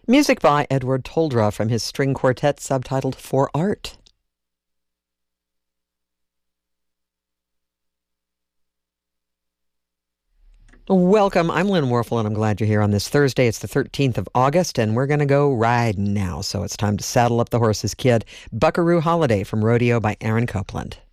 Music by Edward Toldra from his string quartet subtitled For Art. Welcome. I'm Lynn Warfel, and I'm glad you're here on this Thursday. It's the 13th of August, and we're going to go riding now. So it's time to saddle up the horses, kid. Buckaroo Holiday from Rodeo by Aaron Copland.